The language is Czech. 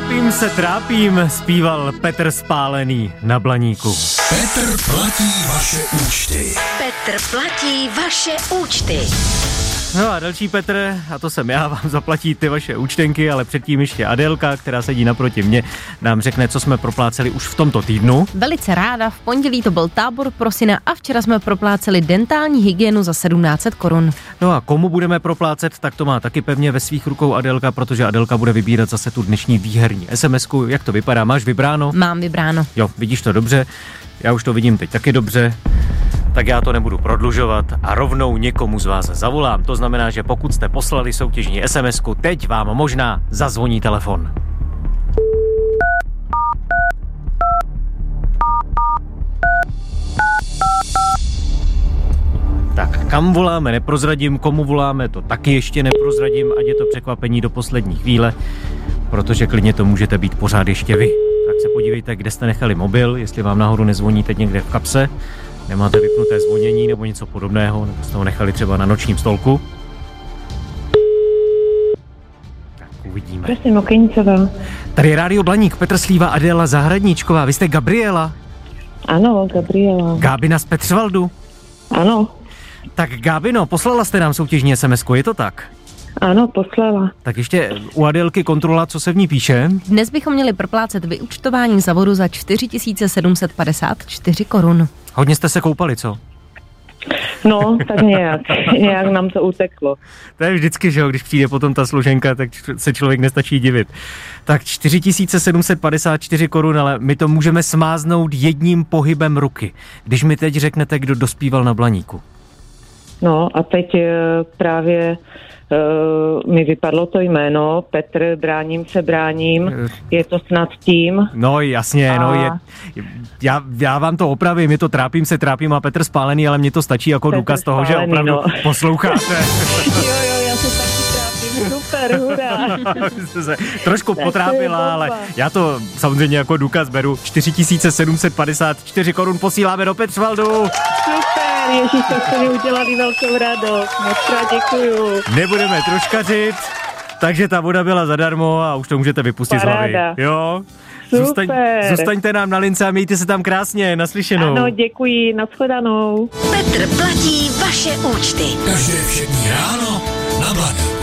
Trápím, zpíval Petr Spálený na Blaníku. Petr platí vaše účty. Petr platí vaše účty. No a další Petr, a to jsem já, vám zaplatí ty vaše účtenky, ale předtím ještě Adélka, která sedí naproti mě, nám řekne, co jsme propláceli už v tomto týdnu. Velice ráda, v pondělí to byl tábor pro syna a včera jsme propláceli dentální hygienu za 1700 korun. No a komu budeme proplácet, tak to má taky pevně ve svých rukou Adélka, protože Adélka bude vybírat zase tu dnešní výherní SMS-ku. Jak to vypadá, máš vybráno? Mám vybráno. Jo, vidíš to dobře, já už to vidím teď taky dobře. Tak já to nebudu prodlužovat a rovnou někomu z vás zavolám. To znamená, že pokud jste poslali soutěžní SMS-ku, teď vám možná zazvoní telefon. Tak kam voláme, neprozradím, komu voláme, to taky ještě neprozradím, ať je to překvapení do poslední chvíle, protože klidně to můžete být pořád ještě vy. Tak se podívejte, kde jste nechali mobil, jestli vám náhodou nezvoní teď někde v kapse. Nemáte vypnuté zvonění nebo něco podobného, nebo jste ho nechali třeba na nočním stolku? Tak uvidíme. Prosím, Okejnicová. Tady je Rádio Blaník, Petr Slíva, Adéla Zahradníčková. Vy jste Gabriela? Ano, Gabriela. Gábina z Petřvaldu? Ano. Tak Gábino, poslala jste nám soutěžní SMS-ku, je to tak? Ano, poslala. Tak ještě u Adélky kontrola, co se v ní píše. Dnes bychom měli proplácet vyúčtování za vodu za 4754 korun. Hodně jste se koupali, co? No, tak nějak nám to uteklo. To je vždycky, že jo, když přijde potom ta složenka, tak se člověk nestačí divit. Tak 4754 korun, ale my to můžeme smáznout jedním pohybem ruky. Když mi teď řeknete, kdo dospíval na Blaníku. No a teď právě mi vypadlo to jméno, Petr, bráním, je to snad tím. No jasně, já vám to opravím, je to trápím a Petr Spálený, ale mně to stačí jako Petr důkaz toho, že opravdu posloucháte. Jo, já se taky trápím, super, hurá. Trošku potrápila, ale já to samozřejmě jako důkaz beru. 4754 korun posíláme do Petřvaldu. Super, ježíš, to jste mi udělali velkou radost, moc krát děkuju. Nebudeme troškařit, takže ta voda byla zadarmo a už to můžete vypustit Paráda. z hlavy. Jo? Super. Zůstaňte nám na lince a mějte se tam krásně, naslyšenou. Ano, děkuji, nashledanou. Petr platí vaše účty. Každé všední ráno na Blaníku.